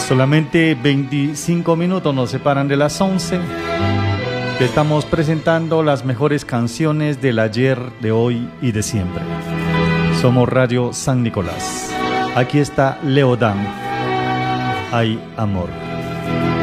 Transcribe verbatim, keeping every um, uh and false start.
Solamente veinticinco minutos nos separan de las once. Te estamos presentando las mejores canciones del ayer, de hoy y de siempre. Somos Radio San Nicolás. Aquí está Leodán. Hay amor.